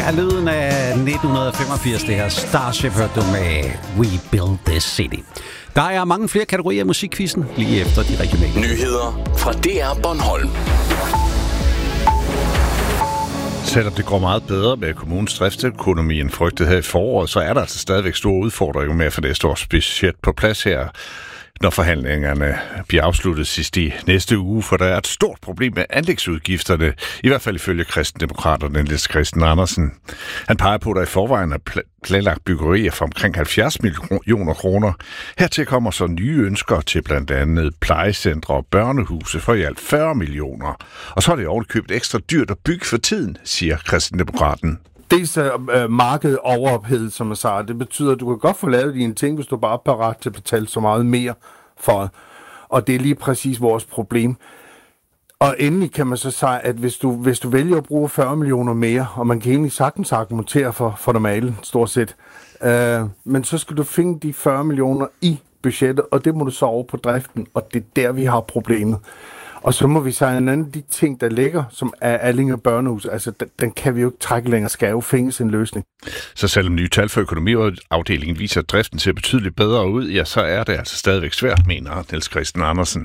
er lyden af 1985, det her Starship hørte du med We Build This City. Der er mange flere kategorier af musikquizzen lige efter de regionale nyheder fra DR Bornholm. Selvom det går meget bedre med kommunens driftsøkonomi end frygtet her i foråret, så er der altså stadigvæk store udfordringer med at få næste års budget på plads her, når forhandlingerne bliver afsluttet sidst i næste uge, for der er et stort problem med anlægsudgifterne, i hvert fald ifølge Kristendemokraterne Niels Christian Andersen. Han peger på, at der i forvejen er planlagt byggerier for omkring 70 millioner kroner. Hertil kommer så nye ønsker til blandt andet plejecentre og børnehuse for i alt 40 millioner. Og så er det ovenikøbet ekstra dyrt at bygge for tiden, siger Kristendemokraten. Dels er markedet overophedet, som jeg sagde. Det betyder, at du kan godt få lavet dine ting, hvis du bare er parat til at betale så meget mere for. Og det er lige præcis vores problem. Og endelig kan man så sige, at hvis du vælger at bruge 40 millioner mere, og man kan egentlig sagtens argumentere for normalen, stort set, men så skal du finde de 40 millioner i budgettet, og det må du så over på driften, og det er der, vi har problemet. Og så må vi sige, en anden af de ting, der ligger, som er Allinge Børnehus, altså den kan vi jo ikke trække længere, skal jo findes en løsning. Så selvom nye tal for økonomiafdelingen viser, at driften ser betydeligt bedre ud, ja, så er det altså stadigvæk svært, mener Niels Christian Andersen.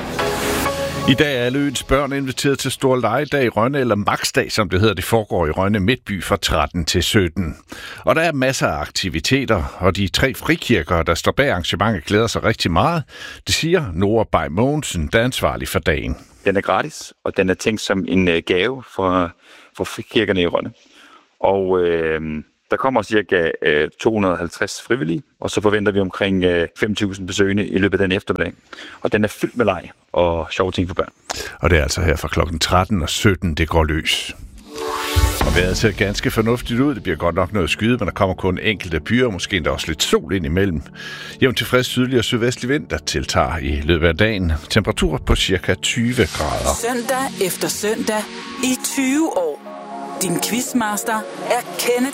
I dag er alle øens børn inviteret til stor legedag i Rønne, eller Maksdag, som det hedder. Det foregår i Rønne Midtby fra 13 til 17. Og der er masser af aktiviteter, og de 3 frikirker, der står bag arrangementet, glæder sig rigtig meget. Det siger Nora Bay Mogensen, der er ansvarlig for dagen. Den er gratis, og den er tænkt som en gave for frikirkerne i Rønne. Og der kommer cirka 250 frivillige, og så forventer vi omkring 5.000 besøgende i løbet af den eftermiddag. Og den er fyldt med leg og sjove ting for børn. Og det er altså her fra klokken 13 og 17, det går løs. Og vejret ser ganske fornuftigt ud. Det bliver godt nok noget skyde, men der kommer kun enkelte byer, og måske endda også lidt sol ind imellem. Jævnt til frisk sydlig og sydvestlig vind, der tiltager i løbet af dagen. Temperatur på cirka 20 grader. Søndag efter søndag i 20 år. Din quizmaster er Kenneth